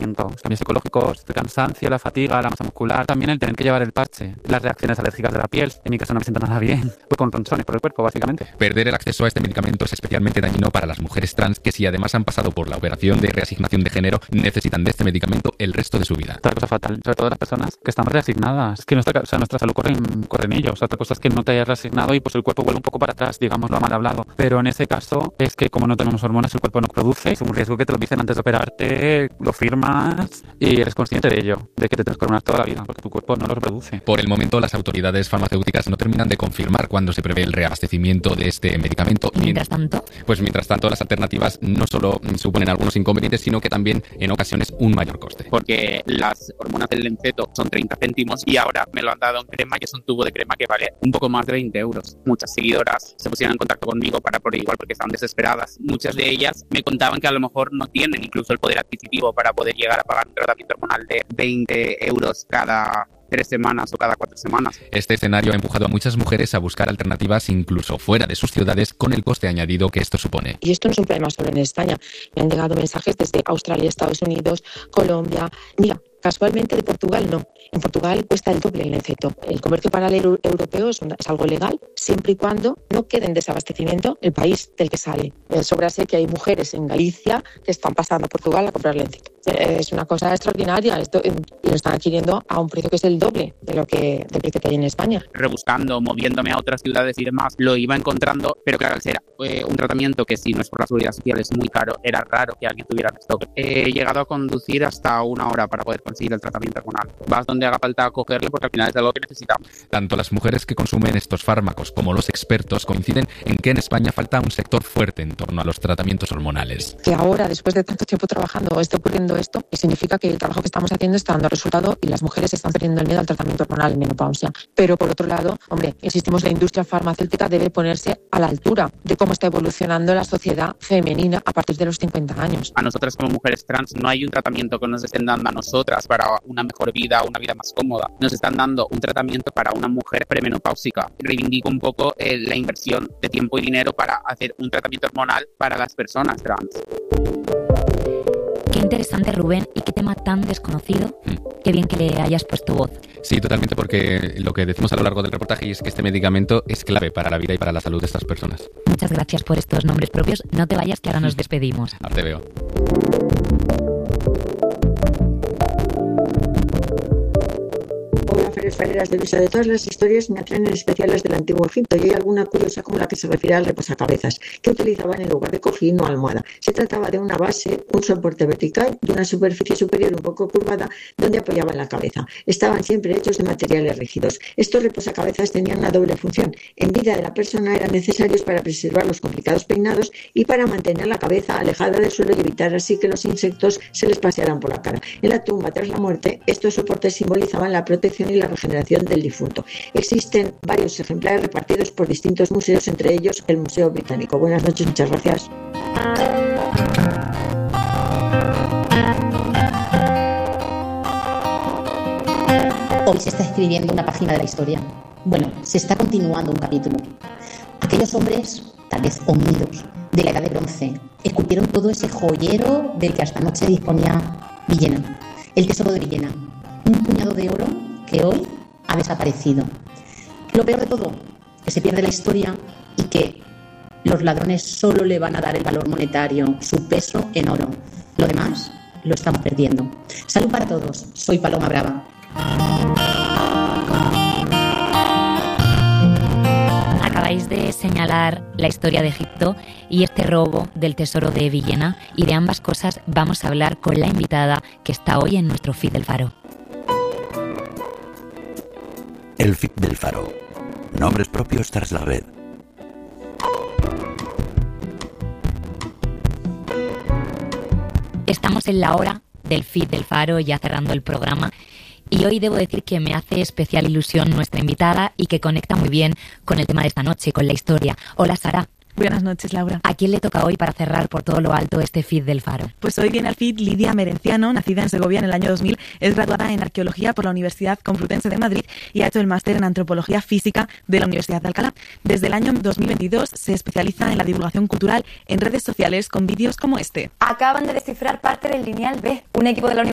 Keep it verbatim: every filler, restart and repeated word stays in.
tratamiento, cambios psicológicos, el cansancio, la fatiga, la masa muscular, también el tener que llevar el parche, las reacciones alérgicas de la piel. En mi caso no me siento nada bien, pues con ronchones por el cuerpo, básicamente. Perder el acceso a este medicamento es especialmente dañino para las mujeres trans que, si además han pasado por la operación de reasignación de género, necesitan de este medicamento el resto de su vida. Otra cosa fatal, sobre todo las personas que estamos reasignadas, que nuestra, o sea, nuestra salud corre en, corre en ellos. Otra cosa es que no te hayas reasignado y pues el cuerpo vuelve un poco para atrás, digamos, lo mal hablado. Pero en ese caso es que como no tenemos hormonas, el cuerpo no produce, es un riesgo que te lo dicen antes de operarte, lo firmas y eres consciente de ello, de que te tienes que hormonar toda la vida, porque tu cuerpo no lo reproduce. Por el momento, las autoridades farmacéuticas no terminan de confirmar cuándo se prevé el reabastecimiento de este medicamento. ¿Y mientras tanto? Pues mientras tanto, las alternativas no solo suponen algunos inconvenientes, sino que también en ocasiones un mayor coste. Porque las hormonas del Lenceto son treinta céntimos y ahora me lo han dado en crema, que es un tubo de crema que vale un poco más de veinte euros. Muchas seguidoras se pusieron en contacto conmigo para por igual porque estaban desesperadas. Muchas de ellas me contaban que a lo mejor no tienen incluso el poder adquisitivo para poder llegar a pagar un tratamiento hormonal de veinte euros cada tres semanas o cada cuatro semanas. Este escenario ha empujado a muchas mujeres a buscar alternativas incluso fuera de sus ciudades con el coste añadido que esto supone. Y esto no es un problema solo en España. Me han llegado mensajes desde Australia, Estados Unidos, Colombia. Mira, casualmente de Portugal no. En Portugal cuesta el doble el Lenceto. El comercio paralelo europeo es, una, es algo legal siempre y cuando no quede en desabastecimiento el país del que sale. De sobra sé que hay mujeres en Galicia que están pasando a Portugal a comprar Lenceto. Es una cosa extraordinaria esto, y lo están adquiriendo a un precio que es el doble de lo que, del precio que hay en España. Rebuscando, moviéndome a otras ciudades y demás, lo iba encontrando, pero claro, al ser eh, un tratamiento que si no es por la seguridad social es muy caro, era raro que alguien tuviera en stock. He llegado a conducir hasta una hora para poder conseguir el tratamiento hormonal. Vas donde haga falta cogerlo porque al final es algo que necesitamos. Tanto las mujeres que consumen estos fármacos como los expertos coinciden en que en España falta un sector fuerte en torno a los tratamientos hormonales. Que ahora, después de tanto tiempo trabajando, esté ocurriendo esto, y significa que el trabajo que estamos haciendo está dando resultado y las mujeres están perdiendo el miedo al tratamiento hormonal en menopausia. Pero por otro lado, hombre, insistimos, la industria farmacéutica debe ponerse a la altura de cómo está evolucionando la sociedad femenina a partir de los cincuenta años. A nosotras como mujeres trans no hay un tratamiento que nos estén dando a nosotras para una mejor vida, una vida más cómoda. Nos están dando un tratamiento para una mujer premenopáusica. Reivindico un poco eh, la inversión de tiempo y dinero para hacer un tratamiento hormonal para las personas trans. Qué interesante, Rubén, y qué tema tan desconocido. Mm. Qué bien que le hayas puesto voz. Sí, totalmente, porque lo que decimos a lo largo del reportaje es que este medicamento es clave para la vida y para la salud de estas personas. Muchas gracias por estos nombres propios. No te vayas, que ahora nos despedimos. Ahora te veo. Fareras de Luisa, de todas las historias me atraen en especial las del Antiguo Egipto, y hay alguna curiosa como la que se refiere al reposacabezas, que utilizaban en lugar de cojín o almohada. Se trataba de una base, un soporte vertical y una superficie superior un poco curvada donde apoyaban la cabeza. Estaban siempre hechos de materiales rígidos. Estos reposacabezas tenían una doble función. En vida de la persona eran necesarios para preservar los complicados peinados y para mantener la cabeza alejada del suelo y evitar así que los insectos se les pasearan por la cara. En la tumba tras la muerte, estos soportes simbolizaban la protección y la regeneración del difunto. Existen varios ejemplares repartidos por distintos museos, entre ellos el Museo Británico. Buenas noches, muchas gracias. Hoy se está escribiendo una página de la historia. Bueno, se está continuando un capítulo. Aquellos hombres, tal vez homínidos, de la Edad de Bronce, esculpieron todo ese joyero del que hasta anoche disponía Villena. El tesoro de Villena. Un puñado de oro que hoy ha desaparecido. Lo peor de todo, que se pierde la historia y que los ladrones solo le van a dar el valor monetario, su peso en oro. Lo demás lo estamos perdiendo. Salud para todos. Soy Paloma Brava. Acabáis de señalar la historia de Egipto y este robo del tesoro de Villena, y de ambas cosas vamos a hablar con la invitada que está hoy en nuestro feed del Faro. El feed del Faro. Nombres propios tras la red. Estamos en la hora del feed del Faro, ya cerrando el programa. Y hoy debo decir que me hace especial ilusión nuestra invitada y que conecta muy bien con el tema de esta noche, con la historia. Hola, Sara. Buenas noches, Laura. ¿A quién le toca hoy para cerrar por todo lo alto este feed del Faro? Pues hoy viene al feed Lidia Merenciano, nacida en Segovia en el año dos mil. Es graduada en Arqueología por la Universidad Complutense de Madrid y ha hecho el máster en Antropología Física de la Universidad de Alcalá. Desde el año dos mil veintidós se especializa en la divulgación cultural en redes sociales con vídeos como este. Acaban de descifrar parte del lineal B. Un equipo de la Universidad